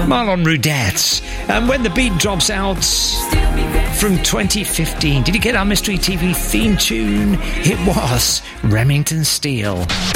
Marlon Rudet. And when the beat drops out from 2015, did you get our Mystery TV theme tune? It was Remington Steele.